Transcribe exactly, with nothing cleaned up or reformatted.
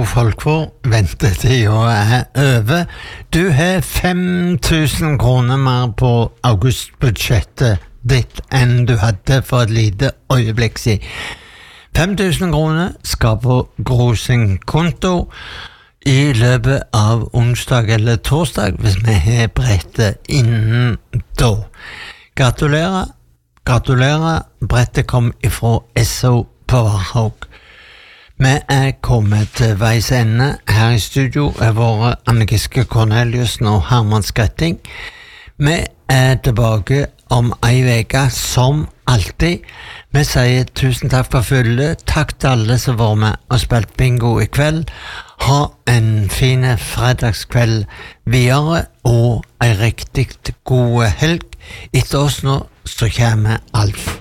folk får, ventetiden er over. Du har fem tusen kroner mer på augustbudsjettet ditt enn du hadde for et lite øyeblikk siden. fem tusen kroner skal på Gro sin konto i løpet av onsdag eller torsdag, hvis vi har brettet innen da. Gratulerer, gratulerer, brettet kom ifra S O på Varhaug. Vi er kommet til veis ende. Her i studio er våre Anne Giske Corneliusen og Herman Skretting. Vi er tilbake om ei veke som alltid. Vi sier tusen takk for følget. Takk til alle som var med og spilt bingo i kveld. Ha en fin fredagskveld videre og en riktig god helg. Etter oss nå så kommer Alf.